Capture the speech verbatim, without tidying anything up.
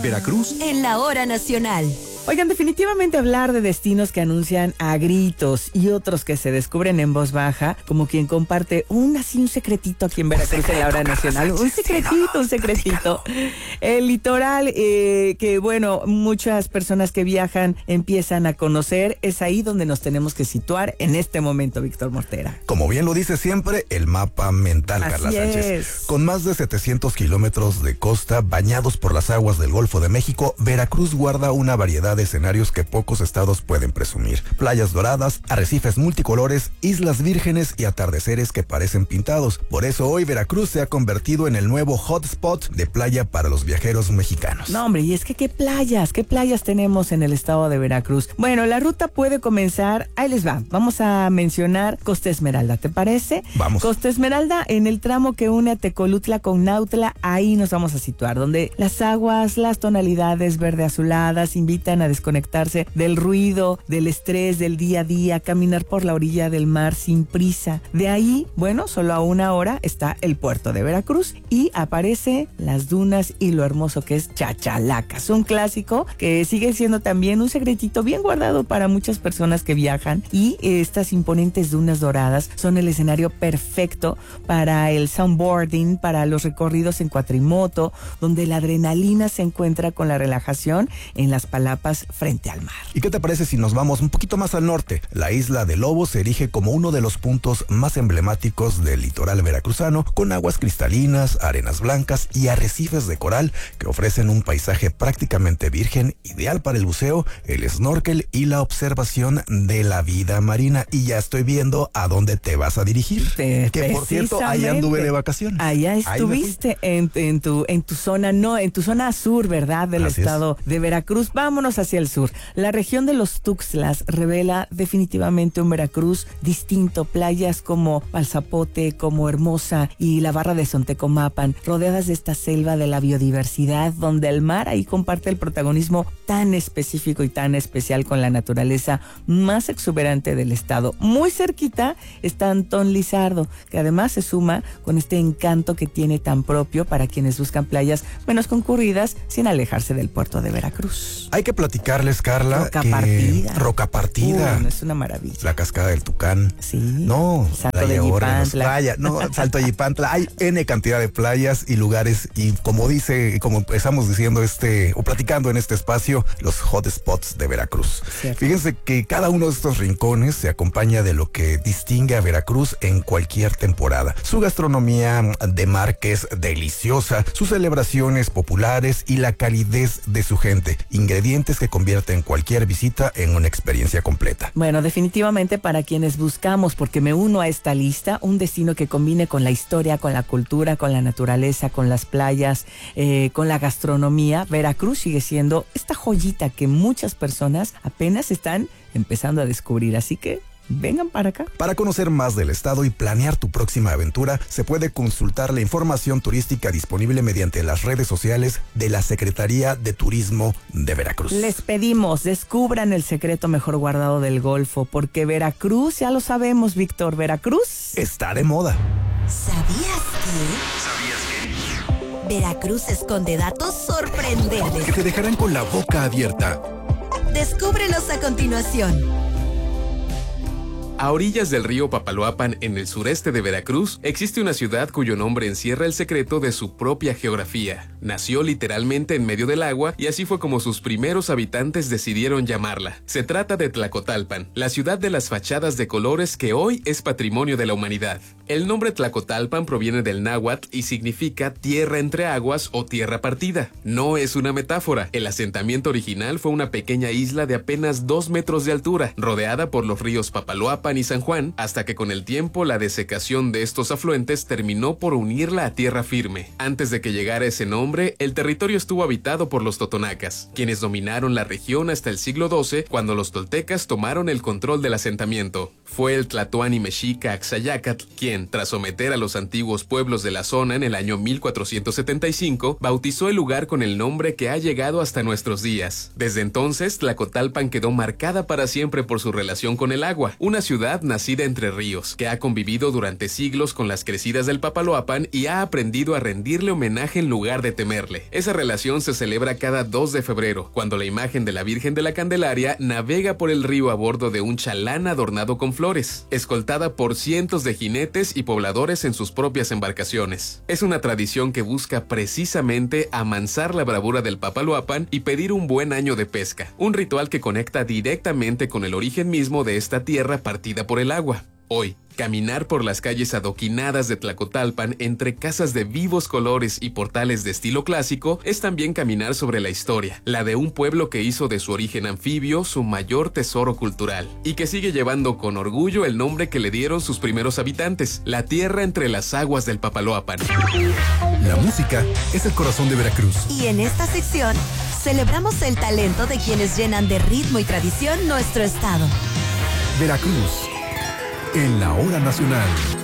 Veracruz en la hora nacional. Oigan, definitivamente hablar de destinos que anuncian a gritos y otros que se descubren en voz baja, como quien comparte un así un secretito aquí en Veracruz en la hora nacional. Un secretito, un secretito. El litoral, eh, que bueno, muchas personas que viajan empiezan a conocer, es ahí donde nos tenemos que situar en este momento, Víctor Mortera. Como bien lo dice siempre, el mapa mental, Así Carla Sánchez. es. Con más de setecientos kilómetros de costa bañados por las aguas del Golfo de México, Veracruz guarda una variedad de escenarios que pocos estados pueden presumir. Playas doradas, arrecifes multicolores, islas vírgenes y atardeceres que parecen pintados. Por eso hoy Veracruz se ha convertido en el nuevo hotspot de playa para los viajeros mexicanos. No, hombre, y es que qué playas, qué playas tenemos en el estado de Veracruz. Bueno, la ruta puede comenzar, ahí les va, vamos a mencionar Costa Esmeralda, ¿te parece? Vamos. Costa Esmeralda, en el tramo que une a Tecolutla con Nautla, ahí nos vamos a situar, donde las aguas, las tonalidades verde azuladas invitan a desconectarse del ruido, del estrés del día a día, caminar por la orilla del mar sin prisa. De ahí, bueno, solo a una hora está el puerto de Veracruz y aparece las dunas y lo hermoso que es Chachalacas, un clásico que sigue siendo también un secretito bien guardado para muchas personas que viajan, y estas imponentes dunas doradas son el escenario perfecto para el soundboarding, para los recorridos en cuatrimoto, donde la adrenalina se encuentra con la relajación en las palapas frente al mar. ¿Y qué te parece si nos vamos un poquito más al norte? La isla de Lobos se erige como uno de los puntos más emblemáticos del litoral veracruzano, con aguas cristalinas, arenas blancas y arrecifes de coral que ofrecen un paisaje prácticamente virgen, ideal para el buceo, el snorkel y la observación de la vida marina. Y ya estoy viendo a dónde te vas a dirigir. Te, que por cierto, allá anduve de vacaciones. Allá estuviste en, en, tu, en tu zona, no, en tu zona sur, ¿verdad? Del Así estado es. de Veracruz. Vámonos hacia el sur. La región de los Tuxtlas revela definitivamente un Veracruz distinto. Playas como Palzapote, como Hermosa y la Barra de Sontecomapan, rodeadas de esta selva de la biodiversidad, donde el mar ahí comparte el protagonismo tan específico y tan especial con la naturaleza más exuberante del estado. Muy cerquita está Antón Lizardo, que además se suma con este encanto que tiene tan propio para quienes buscan playas menos concurridas sin alejarse del puerto de Veracruz. Hay que platicarles, Carla, Roca que Partida. Roca Partida. Uh, no, es una maravilla. La cascada del Tucán. Sí. No, Salto Playa de Órganos, Yipantla. playa, no, Salto de Yipantla. Hay N cantidad de playas y lugares, y como dice, como empezamos diciendo este, o platicando en este espacio, los hotspots de Veracruz. Cierto. Fíjense que cada uno de estos rincones se acompaña de lo que distingue a Veracruz en cualquier temporada. Su gastronomía de mar, que es deliciosa, sus celebraciones populares y la calidez de su gente. Ingredientes que convierten cualquier visita en una experiencia completa. Bueno, definitivamente para quienes buscamos, porque me uno a esta lista, un destino que combine con la historia, con la cultura, con la naturaleza, con las playas, eh, con la gastronomía, Veracruz sigue siendo esta joyita que muchas personas apenas están empezando a descubrir. Así que vengan para acá. Para conocer más del estado y planear tu próxima aventura, se puede consultar la información turística disponible mediante las redes sociales de la Secretaría de Turismo de Veracruz. Les pedimos, descubran el secreto mejor guardado del Golfo, porque Veracruz, ya lo sabemos, Víctor, Veracruz Está de moda. ¿Sabías que? ¿Sabías que? Veracruz esconde datos sorprendentes. que te dejarán con la boca abierta. Descúbrelos a continuación. A orillas del río Papaloapan, en el sureste de Veracruz, existe una ciudad cuyo nombre encierra el secreto de su propia geografía. Nació literalmente en medio del agua y así fue como sus primeros habitantes decidieron llamarla. Se trata de Tlacotalpan, la ciudad de las fachadas de colores que hoy es patrimonio de la humanidad. El nombre Tlacotalpan proviene del náhuatl y significa tierra entre aguas o tierra partida. No es una metáfora. El asentamiento original fue una pequeña isla de apenas dos metros de altura, rodeada por los ríos Papaloapan y San Juan, hasta que con el tiempo la desecación de estos afluentes terminó por unirla a tierra firme. Antes de que llegara ese nombre, el territorio estuvo habitado por los totonacas, quienes dominaron la región hasta el siglo doce, cuando los toltecas tomaron el control del asentamiento. Fue el tlatoani mexica Axayácatl quien, quien, tras someter a los antiguos pueblos de la zona en el año mil cuatrocientos setenta y cinco, bautizó el lugar con el nombre que ha llegado hasta nuestros días. Desde entonces, Tlacotalpan quedó marcada para siempre por su relación con el agua, una ciudad nacida entre ríos, que ha convivido durante siglos con las crecidas del Papaloapan y ha aprendido a rendirle homenaje en lugar de temerle. Esa relación se celebra cada dos de febrero, cuando la imagen de la Virgen de la Candelaria navega por el río a bordo de un chalán adornado con flores, escoltada por cientos de jinetes y pobladores en sus propias embarcaciones. Es una tradición que busca precisamente amansar la bravura del Papaloapan y pedir un buen año de pesca, un ritual que conecta directamente con el origen mismo de esta tierra partida por el agua. Hoy, caminar por las calles adoquinadas de Tlacotalpan entre casas de vivos colores y portales de estilo clásico es también caminar sobre la historia, la de un pueblo que hizo de su origen anfibio su mayor tesoro cultural y que sigue llevando con orgullo el nombre que le dieron sus primeros habitantes, la tierra entre las aguas del Papaloapan. La música es el corazón de Veracruz. Y en esta sección, celebramos el talento de quienes llenan de ritmo y tradición nuestro estado. Veracruz, en la hora nacional.